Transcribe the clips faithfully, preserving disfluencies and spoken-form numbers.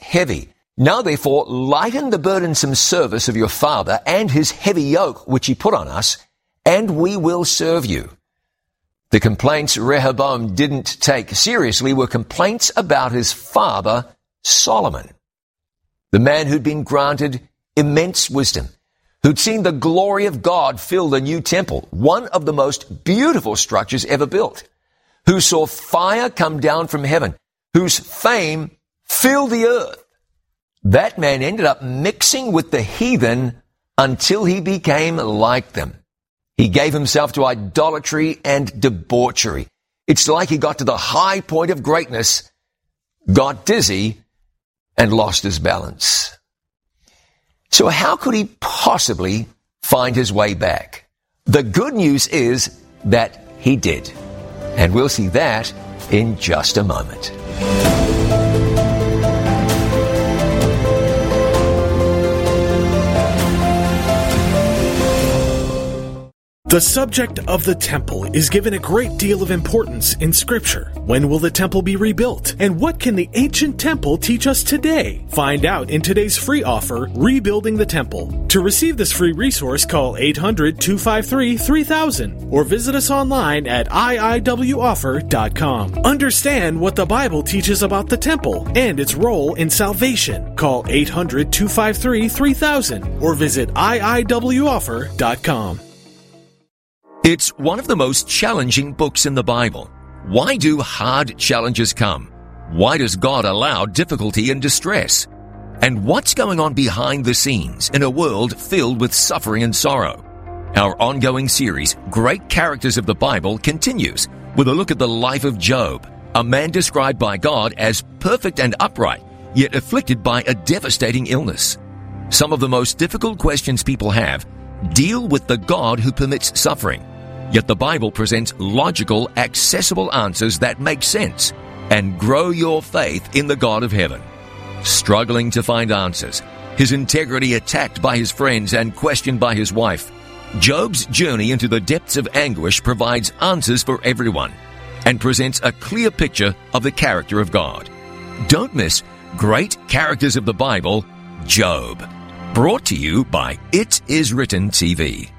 heavy. Now therefore lighten the burdensome service of your father and his heavy yoke which he put on us, and we will serve you. The complaints Rehoboam didn't take seriously were complaints about his father, Solomon, the man who'd been granted immense wisdom, who'd seen the glory of God fill the new temple, one of the most beautiful structures ever built, who saw fire come down from heaven, whose fame filled the earth. That man ended up mixing with the heathen until he became like them. He gave himself to idolatry and debauchery. It's like he got to the high point of greatness, got dizzy, and lost his balance. So how could he possibly find his way back? The good news is that he did. And we'll see that in just a moment. The subject of the temple is given a great deal of importance in Scripture. When will the temple be rebuilt? And what can the ancient temple teach us today? Find out in today's free offer, Rebuilding the Temple. To receive this free resource, call eight hundred, two five three, three thousand or visit us online at I I W offer dot com. Understand what the Bible teaches about the temple and its role in salvation. Call eight hundred, two five three, three thousand or visit I I W offer dot com. It's one of the most challenging books in the Bible. Why do hard challenges come? Why does God allow difficulty and distress? And what's going on behind the scenes in a world filled with suffering and sorrow? Our ongoing series, Great Characters of the Bible, continues with a look at the life of Job, a man described by God as perfect and upright, yet afflicted by a devastating illness. Some of the most difficult questions people have deal with the God who permits suffering. Yet the Bible presents logical, accessible answers that make sense and grow your faith in the God of heaven. Struggling to find answers, his integrity attacked by his friends and questioned by his wife, Job's journey into the depths of anguish provides answers for everyone and presents a clear picture of the character of God. Don't miss Great Characters of the Bible, Job. Brought to you by It Is Written T V.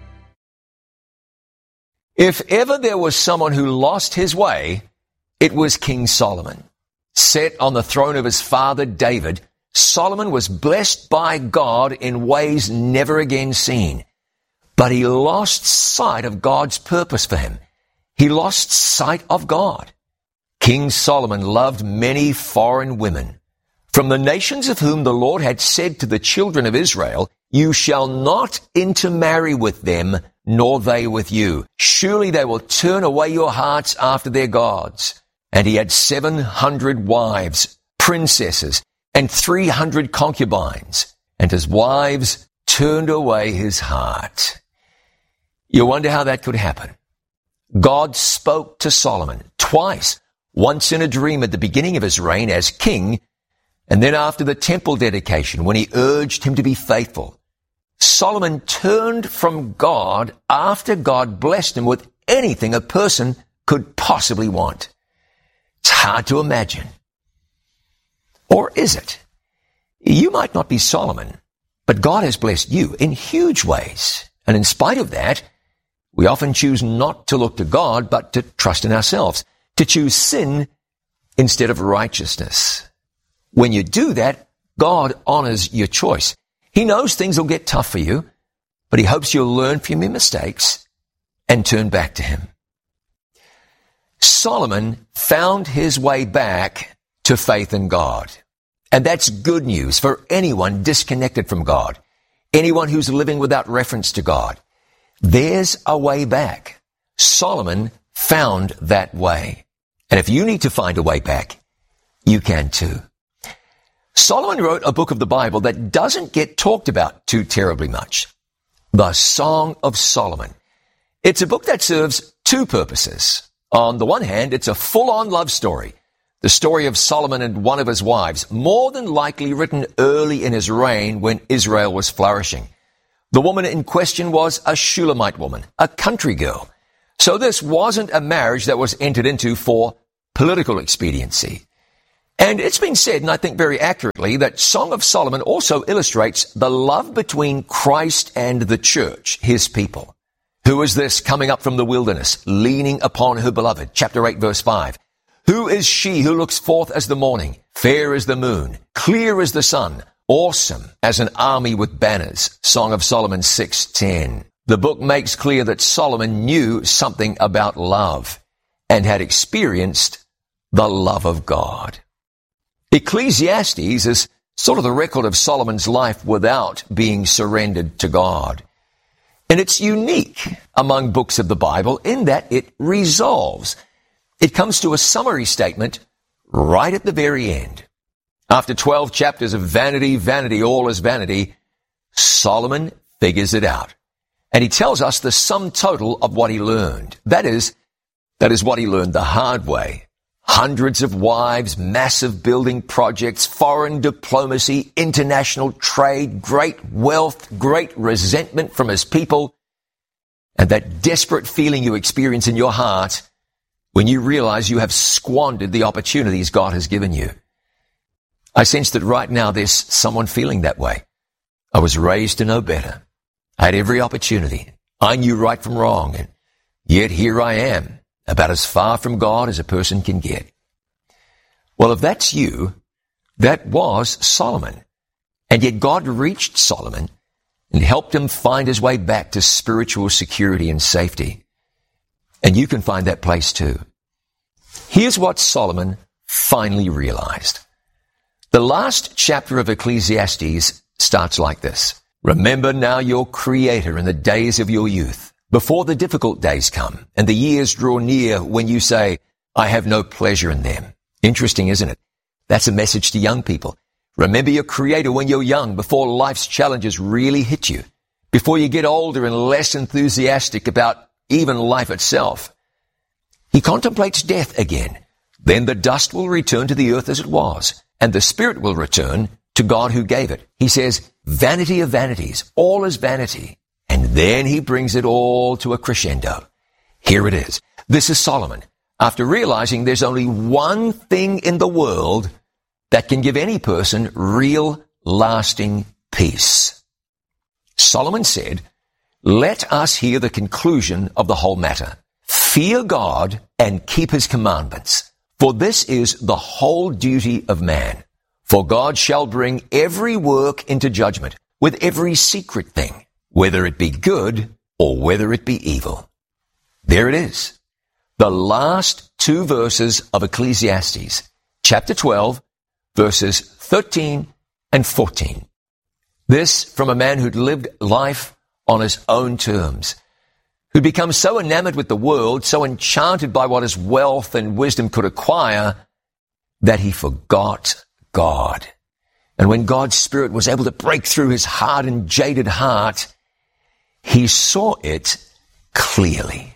If ever there was someone who lost his way, it was King Solomon. Set on the throne of his father David, Solomon was blessed by God in ways never again seen. But he lost sight of God's purpose for him. He lost sight of God. King Solomon loved many foreign women. From the nations of whom the Lord had said to the children of Israel, "You shall not intermarry with them, nor they with you. Surely they will turn away your hearts after their gods." And he had seven hundred wives, princesses, and three hundred concubines, and his wives turned away his heart. You wonder how that could happen. God spoke to Solomon twice, once in a dream at the beginning of his reign as king, and then after the temple dedication when he urged him to be faithful. Solomon turned from God after God blessed him with anything a person could possibly want. It's hard to imagine. Or is it? You might not be Solomon, but God has blessed you in huge ways. And in spite of that, we often choose not to look to God, but to trust in ourselves, to choose sin instead of righteousness. When you do that, God honors your choice. He knows things will get tough for you, but he hopes you'll learn from your mistakes and turn back to him. Solomon found his way back to faith in God. And that's good news for anyone disconnected from God, anyone who's living without reference to God. There's a way back. Solomon found that way. And if you need to find a way back, you can too. Solomon wrote a book of the Bible that doesn't get talked about too terribly much. The Song of Solomon. It's a book that serves two purposes. On the one hand, it's a full-on love story. The story of Solomon and one of his wives, more than likely written early in his reign when Israel was flourishing. The woman in question was a Shulamite woman, a country girl. So this wasn't a marriage that was entered into for political expediency. And it's been said, and I think very accurately, that Song of Solomon also illustrates the love between Christ and the church, his people. Who is this coming up from the wilderness, leaning upon her beloved? Chapter eight, verse five. Who is she who looks forth as the morning, fair as the moon, clear as the sun, awesome as an army with banners? Song of Solomon six ten. The book makes clear that Solomon knew something about love and had experienced the love of God. Ecclesiastes is sort of the record of Solomon's life without being surrendered to God. And it's unique among books of the Bible in that it resolves. It comes to a summary statement right at the very end. After twelve chapters of vanity, vanity, all is vanity, Solomon figures it out. And he tells us the sum total of what he learned. That is, that is what he learned the hard way. Hundreds of wives, massive building projects, foreign diplomacy, international trade, great wealth, great resentment from his people, and that desperate feeling you experience in your heart when you realize you have squandered the opportunities God has given you. I sense that right now there's someone feeling that way. I was raised to know better. I had every opportunity. I knew right from wrong, and yet here I am, about as far from God as a person can get. Well, if that's you, that was Solomon. And yet God reached Solomon and helped him find his way back to spiritual security and safety. And you can find that place too. Here's what Solomon finally realized. The last chapter of Ecclesiastes starts like this. Remember now your Creator in the days of your youth, before the difficult days come and the years draw near when you say, I have no pleasure in them. Interesting, isn't it? That's a message to young people. Remember your Creator when you're young, before life's challenges really hit you, before you get older and less enthusiastic about even life itself. He contemplates death again. Then the dust will return to the earth as it was, and the spirit will return to God who gave it. He says, vanity of vanities, all is vanity. And then he brings it all to a crescendo. Here it is. This is Solomon, after realizing there's only one thing in the world that can give any person real, lasting peace. Solomon said, let us hear the conclusion of the whole matter. Fear God and keep his commandments, for this is the whole duty of man. For God shall bring every work into judgment with every secret thing, whether it be good or whether it be evil. There it is. The last two verses of Ecclesiastes, chapter twelve, verses thirteen and fourteen. This from a man who'd lived life on his own terms, who'd become so enamored with the world, so enchanted by what his wealth and wisdom could acquire, that he forgot God. And when God's Spirit was able to break through his hard and jaded heart, he saw it clearly.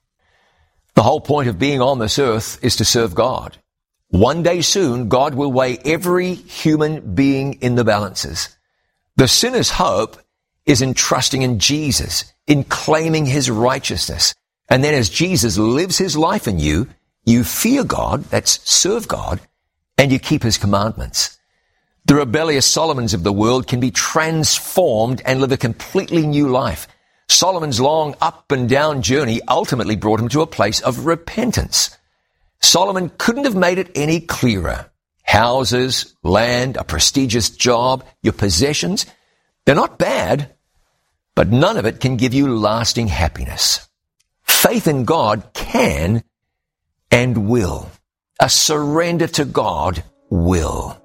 The whole point of being on this earth is to serve God. One day soon, God will weigh every human being in the balances. The sinner's hope is in trusting in Jesus, in claiming his righteousness. And then as Jesus lives his life in you, you fear God, that's serve God, and you keep his commandments. The rebellious Solomons of the world can be transformed and live a completely new life. Solomon's long up and down journey ultimately brought him to a place of repentance. Solomon couldn't have made it any clearer. Houses, land, a prestigious job, your possessions, they're not bad, but none of it can give you lasting happiness. Faith in God can and will. A surrender to God will.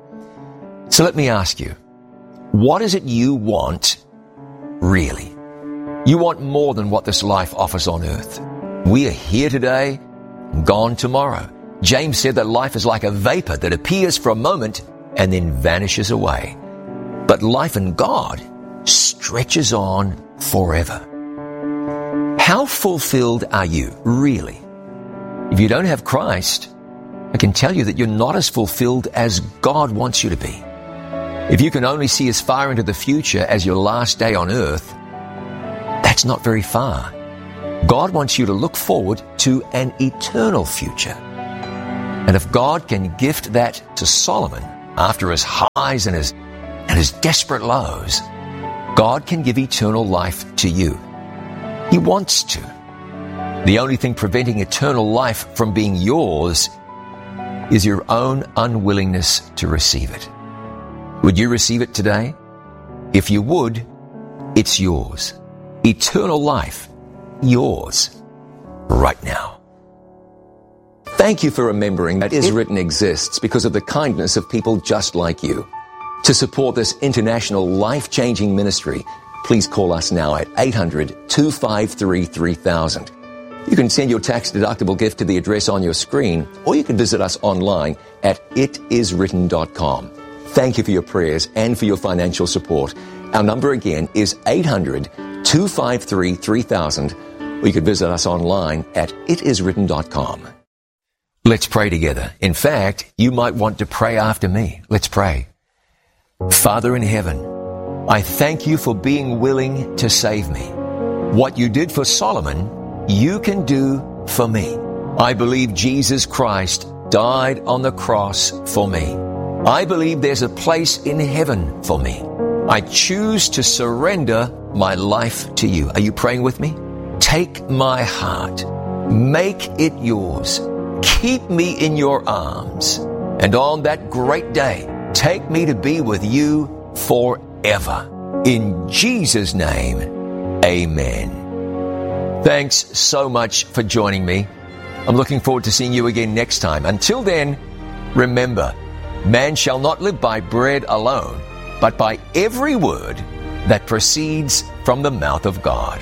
So let me ask you, what is it you want really? You want more than what this life offers on earth. We are here today, gone tomorrow. James said that life is like a vapor that appears for a moment and then vanishes away. But life in God stretches on forever. How fulfilled are you, really? If you don't have Christ, I can tell you that you're not as fulfilled as God wants you to be. If you can only see as far into the future as your last day on earth, that's not very far. God wants you to look forward to an eternal future. And if God can gift that to Solomon after his highs and his, and his desperate lows, God can give eternal life to you. He wants to. The only thing preventing eternal life from being yours is your own unwillingness to receive it. Would you receive it today? If you would, it's yours. Eternal life, yours, right now. Thank you for remembering that It Is Written exists because of the kindness of people just like you. To support this international life-changing ministry, please call us now at eight hundred, two five three, three thousand. You can send your tax-deductible gift to the address on your screen, or you can visit us online at it is written dot com. Thank you for your prayers and for your financial support. Our number again is eight hundred, two five three, three thousand, or you could visit us online at it is written dot com. Let's pray together. In fact, you might want to pray after me. Let's pray. Father in heaven, I thank you for being willing to save me. What you did for Solomon, you can do for me. I believe Jesus Christ died on the cross for me. I believe there's a place in heaven for me. I choose to surrender my life to you. Are you praying with me? Take my heart. Make it yours. Keep me in your arms. And on that great day, take me to be with you forever. In Jesus' name, amen. Thanks so much for joining me. I'm looking forward to seeing you again next time. Until then, remember, man shall not live by bread alone, but by every word that proceeds from the mouth of God.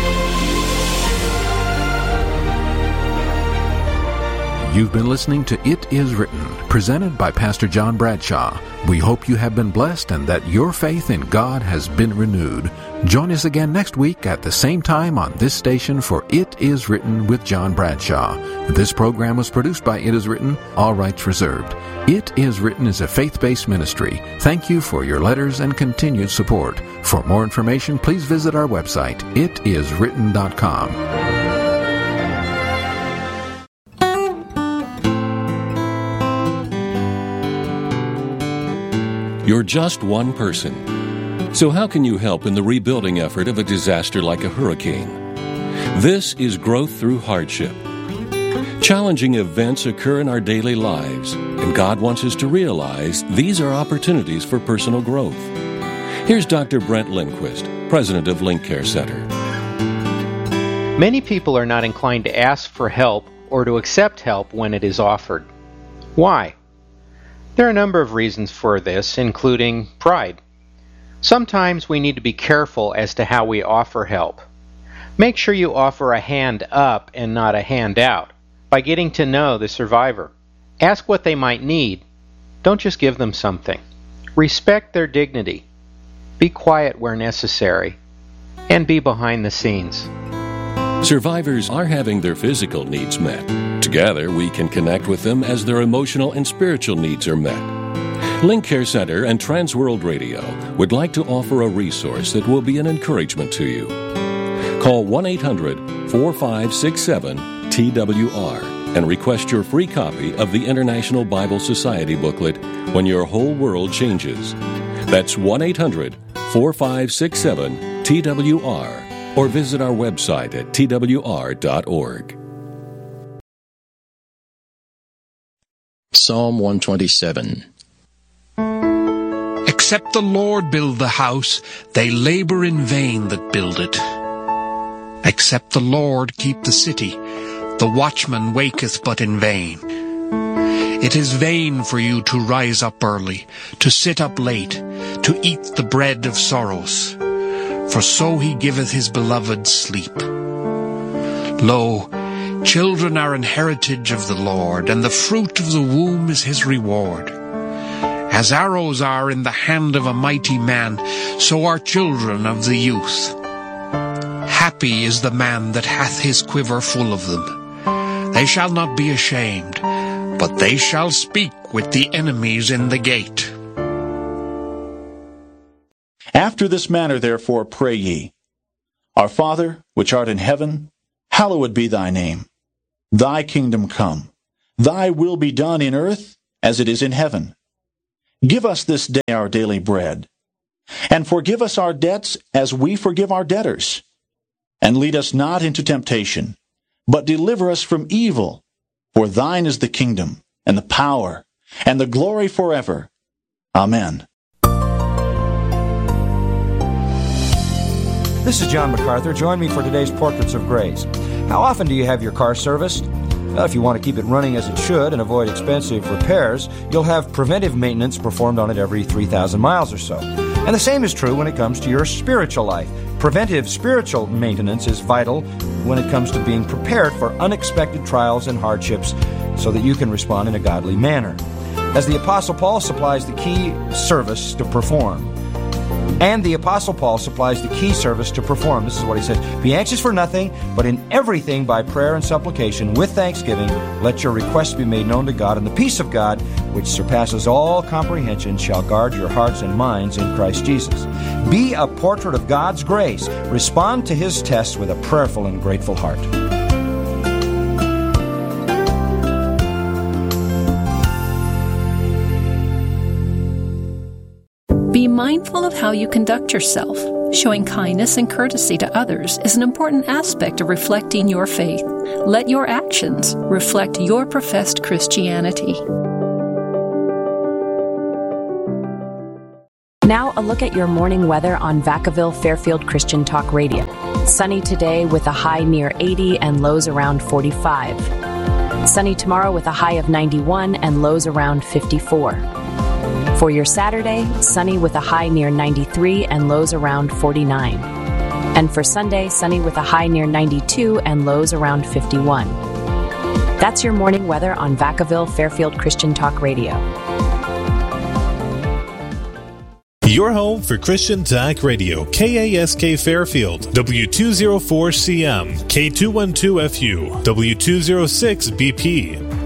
You've been listening to It Is Written, presented by Pastor John Bradshaw. We hope you have been blessed and that your faith in God has been renewed. Join us again next week at the same time on this station for It Is Written with John Bradshaw. This program was produced by It Is Written, all rights reserved. It Is Written is a faith-based ministry. Thank you for your letters and continued support. For more information, please visit our website, it is written dot com. You're just one person. So how can you help in the rebuilding effort of a disaster like a hurricane? This is Growth Through Hardship. Challenging events occur in our daily lives, and God wants us to realize these are opportunities for personal growth. Here's Doctor Brent Lindquist, president of Link Care Center. Many people are not inclined to ask for help or to accept help when it is offered. Why? There are a number of reasons for this, including pride. Sometimes we need to be careful as to how we offer help. Make sure you offer a hand up and not a hand out by getting to know the survivor. Ask what they might need. Don't just give them something. Respect their dignity. Be quiet where necessary. And be behind the scenes. Survivors are having their physical needs met. Together, we can connect with them as their emotional and spiritual needs are met. Link Care Center and Transworld Radio would like to offer a resource that will be an encouragement to you. Call one eight hundred, four five six seven, T W R and request your free copy of the International Bible Society booklet, When Your Whole World Changes. That's one eight hundred, four five six seven, T W R. Or visit our website at T W R dot org. Psalm one twenty-seven. Except the Lord build the house, they labor in vain that build it. Except the Lord keep the city, the watchman waketh but in vain. It is vain for you to rise up early, to sit up late, to eat the bread of sorrows. For so he giveth his beloved sleep. Lo, children are an heritage of the Lord, and the fruit of the womb is his reward. As arrows are in the hand of a mighty man, so are children of the youth. Happy is the man that hath his quiver full of them. They shall not be ashamed, but they shall speak with the enemies in the gate. After this manner therefore pray ye, Our Father, which art in heaven, hallowed be thy name. Thy kingdom come. Thy will be done in earth as it is in heaven. Give us this day our daily bread, and forgive us our debts as we forgive our debtors. And lead us not into temptation, but deliver us from evil. For thine is the kingdom, and the power, and the glory forever. Amen. This is John MacArthur. Join me for today's Portraits of Grace. How often do you have your car serviced? Well, if you want to keep it running as it should and avoid expensive repairs, you'll have preventive maintenance performed on it every three thousand miles or so. And the same is true when it comes to your spiritual life. Preventive spiritual maintenance is vital when it comes to being prepared for unexpected trials and hardships so that you can respond in a godly manner. As the Apostle Paul supplies the key service to perform. And the Apostle Paul supplies the key service to perform. This is what he says. Be anxious for nothing, but in everything by prayer and supplication with thanksgiving, let your requests be made known to God, and the peace of God, which surpasses all comprehension, shall guard your hearts and minds in Christ Jesus. Be a portrait of God's grace. Respond to His tests with a prayerful and grateful heart. Be mindful of how you conduct yourself. Showing kindness and courtesy to others is an important aspect of reflecting your faith. Let your actions reflect your professed Christianity. Now a look at your morning weather on Vacaville Fairfield Christian Talk Radio. Sunny today with a high near eighty and lows around forty-five. Sunny tomorrow with a high of ninety-one and lows around fifty-four. For your Saturday, sunny with a high near ninety-three and lows around forty-nine. And for Sunday, sunny with a high near ninety-two and lows around fifty-one. That's your morning weather on Vacaville Fairfield Christian Talk Radio. Your home for Christian Talk Radio, K A S K Fairfield, W two oh four C M, K two twelve F U, W two oh six B P.